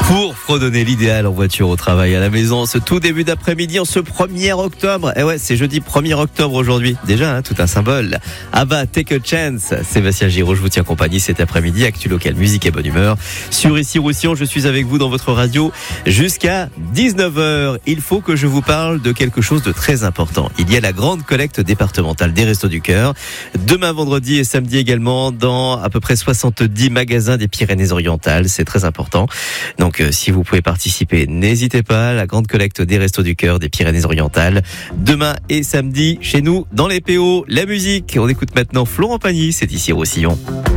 Pour fredonner l'idéal en voiture, au travail, à la maison, ce tout début d'après-midi, en ce 1er octobre. Et ouais, c'est jeudi 1er octobre aujourd'hui. Déjà, tout un symbole. Ava, Take a Chance. Sébastien Giraud, je vous tiens compagnie cet après-midi. Actu local, musique et bonne humeur. Sur Ici Roussillon, je suis avec vous dans votre radio jusqu'à 19h. Il faut que je vous parle de quelque chose de très important. Il y a la grande collecte départementale des Restos du Cœur. Demain, vendredi et samedi également, dans à peu près 70 magasins des Pyrénées-Orientales. C'est très important. Donc, si vous pouvez participer, n'hésitez pas. La grande collecte des Restos du Cœur des Pyrénées-Orientales. Demain et samedi, chez nous, dans les PO, la musique. On écoute maintenant Florent Pagny. C'est Ici Roussillon.